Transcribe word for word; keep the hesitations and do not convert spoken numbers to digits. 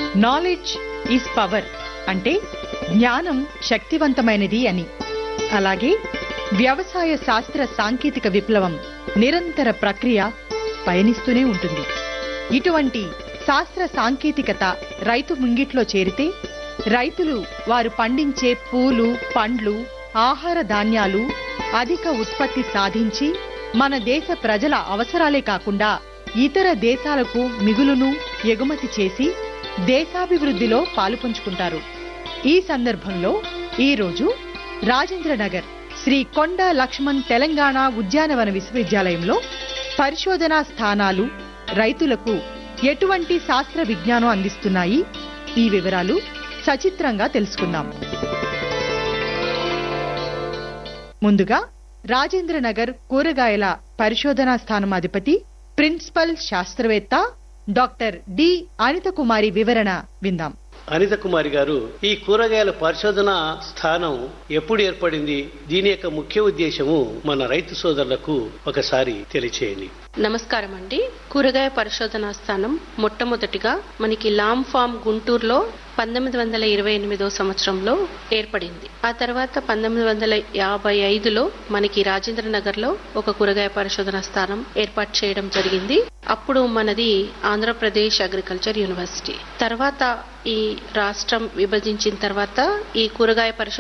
Knowledge is power అంటే జ్ఞానం శక్తివంతమైనది అని. అలాగే వ్యవసాయ శాస్త్ర సాంకేతిక విప్లవం నిరంతర ప్రక్రియ పయనిస్తూనే ఉంటుంది. ఇటువంటి శాస్త్ర సాంకేతికత రైతు ముంగిట్లో చేరితే రైతులు వారు పండించే పూలు, పండ్లు, ఆహార ధాన్యాలు అధిక ఉత్పత్తి సాధించి మన దేశ ప్రజల అవసరాలే కాకుండా ఇతర దేశాలకు మిగులును ఎగుమతి చేసి దేశాభివృద్ధిలో పాలుపంచుకుంటారు. ఈ సందర్భంలో ఈరోజు రాజేంద్రనగర్ శ్రీ కొండ లక్ష్మణ్ తెలంగాణ ఉద్యానవన విశ్వవిద్యాలయంలో పరిశోధనా స్థానాలు రైతులకు ఎటువంటి శాస్త్ర విజ్ఞానం అందిస్తున్నాయి, ఈ వివరాలు సచిత్రంగా తెలుసుకుందాం. ముందుగా రాజేంద్రనగర్ కూరగాయల పరిశోధనా స్థానం అధిపతి ప్రిన్సిపల్ శాస్త్రవేత్త డాక్టర్ డి అనిత కుమారి వివరణ విందాం. అనిత కుమారి గారు, ఈ కూరగాయల పరిశోధన స్థానం ఎప్పుడు ఏర్పడింది, దీని యొక్క ముఖ్య ఉద్దేశము మన రైతు సోదరులకు ఒకసారి తెలియచేయండి. నమస్కారం అండి. కూరగాయ పరిశోధనా స్థానం మొట్టమొదటిగా మనకి లామ్ ఫామ్ గుంటూరులో పంతొమ్మిది వందల ఇరవై ఎనిమిదో సంవత్సరంలో ఏర్పడింది. ఆ తర్వాత పంతొమ్మిది వందల యాభై ఐదులో మనకి రాజేంద్రనగర్ లో ఒక కూరగాయ పరిశోధనా స్థానం ఏర్పాటు చేయడం జరిగింది. అప్పుడు మనది ఆంధ్రప్రదేశ్ అగ్రికల్చర్ యూనివర్సిటీ. తర్వాత ఈ రాష్ట్రం విభజించిన తర్వాత ఈ కూరగాయ పరిశోధన